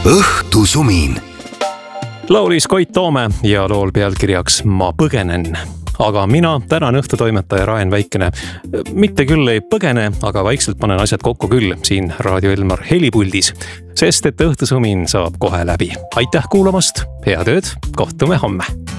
õhtusumin. Laulis Koit Toome ja lool pealkirjaks Ma põgenen. Aga mina, tänane õhtutoimetaja Raen Väikene, mitte küll ei põgene, aga vaikselt panen asjad kokku küll siin Raadio Elmar helipuldis, sest et õhtusumin saab kohe läbi. Aitäh kuulamast, head ööd, kohtume homme!